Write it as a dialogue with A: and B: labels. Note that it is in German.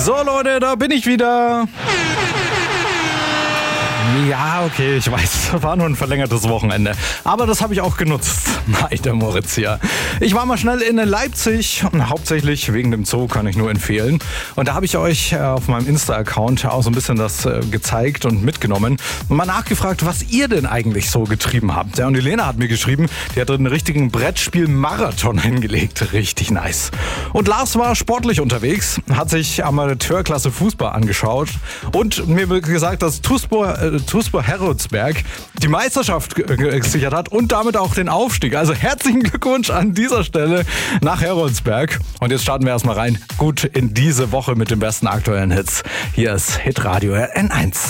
A: So Leute, da bin ich wieder. Ja, okay, ich weiß, war nur ein verlängertes Wochenende. Aber das habe ich auch genutzt. Nein, der Moritz hier. Ich war mal schnell in Leipzig und hauptsächlich wegen dem Zoo kann ich nur empfehlen. Und da habe ich euch auf meinem Insta-Account auch so ein bisschen das gezeigt und mitgenommen und mal nachgefragt, was ihr denn eigentlich so getrieben habt. Ja, und die Lena hat mir geschrieben, die hat einen richtigen Brettspiel-Marathon hingelegt. Richtig nice. Und Lars war sportlich unterwegs, hat sich Amateurklasse Fußball angeschaut und mir gesagt, dass TuSpor Heroldsberg die Meisterschaft gesichert hat und damit auch den Aufstieg. Also herzlichen Glückwunsch an dieser Stelle nach Heroldsberg. Und jetzt starten wir erstmal rein. Gut in diese Woche mit den besten aktuellen Hits. Hier ist Hitradio N1.